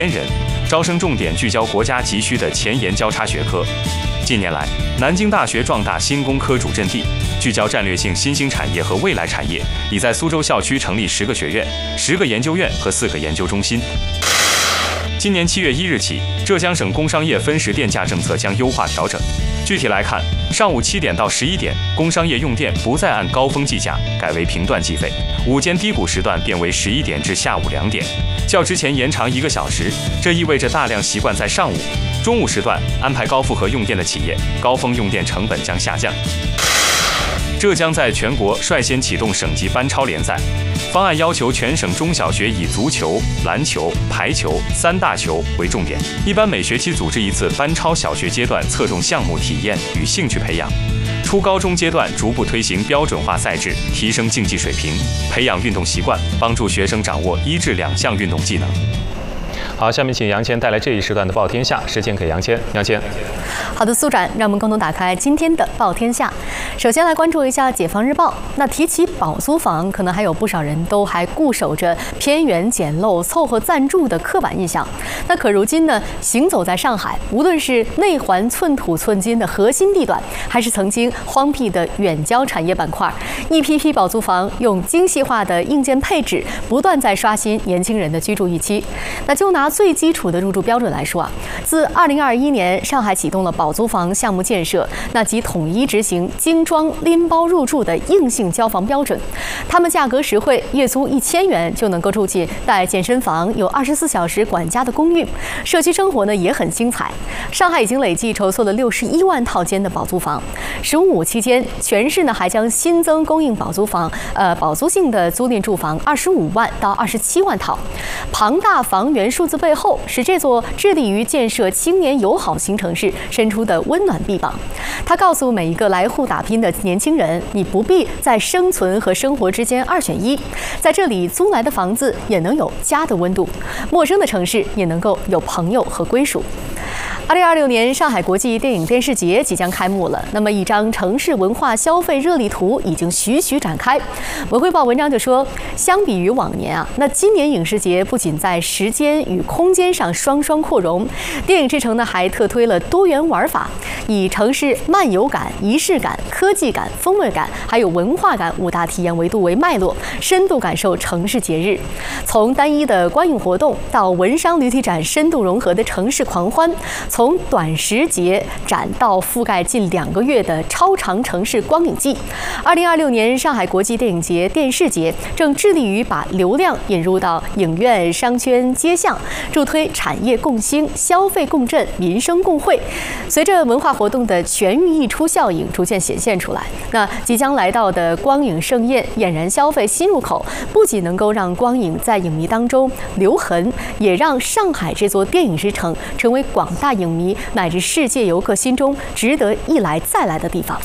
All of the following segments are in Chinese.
人，招生重点聚焦国家急需的前沿交叉学科。近年来，南京大学壮大新工科主阵地，聚焦战略性新兴产业和未来产业，已在苏州校区成立10个学院、10个研究院和4个研究中心。今年7月1日起，浙江省工商业分时电价政策将优化调整。具体来看，上午7点到11点，工商业用电不再按高峰计价，改为频段计费；午间低谷时段变为11点至下午2点，较之前延长1个小时。这意味着大量习惯在上午、中午时段安排高负荷用电的企业，高峰用电成本将下降。浙江在全国率先启动省级班超联赛，方案要求全省中小学以足球、篮球、排球3大球为重点，一般每学期组织1次班超。小学阶段侧重项目体验与兴趣培养，初高中阶段逐步推行标准化赛制，提升竞技水平，培养运动习惯，帮助学生掌握1至2项运动技能。好，下面请杨谦带来这一时段的《报天下》，时间给杨谦。杨谦， 好的，苏展，让我们共同打开今天的《报天下》。首先来关注一下《解放日报》。那提起保租房，可能还有不少人都还固守着偏远、简陋、凑合暂住的刻板印象。那可如今呢，行走在上海，无论是内环寸土寸金的核心地段，还是曾经荒僻的远郊产业板块，一批批保租房用精细化的硬件配置，不断在刷新年轻人的居住预期。那就拿最基础的入住标准来说啊，自2021年上海启动了保租房项目建设，那即统一执行精装拎包入住的硬性交房标准。他们价格实惠，月租1000元就能够住进带健身房、有24小时管家的公寓，社区生活呢也很精彩。上海已经累计筹措了61万套间的保租房。15期间，全市呢还将新增供应保租性的租赁住房25万到27万套。庞大房源数字背后，是这座致力于建设青年友好新城市伸出的温暖臂膀。它告诉每一个来沪打拼的年轻人，你不必在生存和生活之间2选1，在这里租来的房子也能有家的温度，陌生的城市也能够有朋友和归属。2026年上海国际电影电视节即将开幕了，那么一张城市文化消费热力图已经徐徐展开。文汇报文章就说，相比于往年啊，那今年影视节不仅在时间与空间上双双扩容，电影之城呢还特推了多元玩法，以城市漫游感、仪式感、科技感、风味感还有文化感5大体验维度为脉络，深度感受城市节日。从单一的观影活动到文商旅体展深度融合的城市狂欢，从短时节展到覆盖近2个月的超长城市光影季。2026年上海国际电影节电视节正致力于把流量引入到影院、商圈、街巷，助推产业共兴、消费共振、民生共汇。随着文化活动的全域溢出效应逐渐显现出来，那即将来到的光影盛宴俨然消费新入口，不仅能够让光影在影迷当中留痕，也让上海这座电影之城成为广大影迷乃至世界游客心中值得一来再来的地方。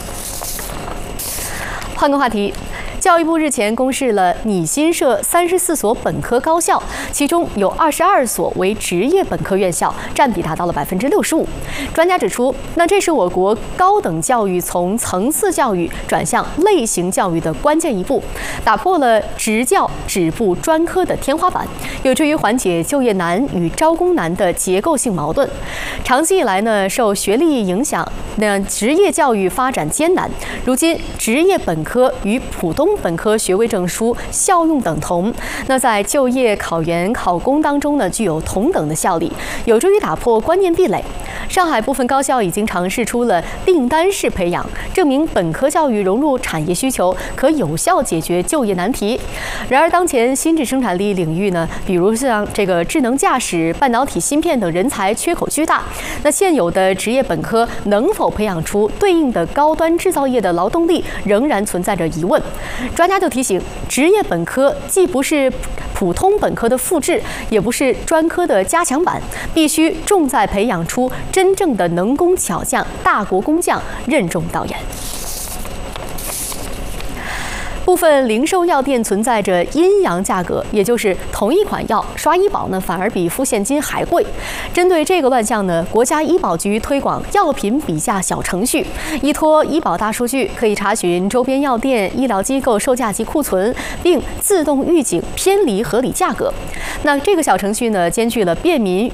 换个话题。教育部日前公示了拟新设34所本科高校，其中有22所为职业本科院校，占比达到了65%。专家指出，那这是我国高等教育从层次教育转向类型教育的关键一步，打破了职教止步专科的天花板，有助于缓解就业难与招工难的结构性矛盾。长期以来呢，受学历影响，那职业教育发展艰难，如今职业本科与普通本科学位证书效用等同，那在就业、考研、考公当中呢，具有同等的效力，有助于打破观念壁垒。上海部分高校已经尝试出了订单式培养，证明本科教育融入产业需求，可有效解决就业难题。然而，当前新质生产力领域呢，比如像这个智能驾驶、半导体芯片等人才缺口巨大，那现有的职业本科能否培养出对应的高端制造业的劳动力，仍然存在着疑问。专家就提醒，职业本科既不是普通本科的复制，也不是专科的加强版，必须重在培养出真正的能工巧匠、大国工匠，任重道远。部分零售药店存在着阴阳价格，也就是同一款药刷医保呢，反而比付现金还贵。针对这个乱象呢，国家医保局推广药品比价小程序，依托医保大数据，可以查询周边药店、医疗机构售价及库存，并自动预警偏离合理价格。那这个小程序呢，兼具了便民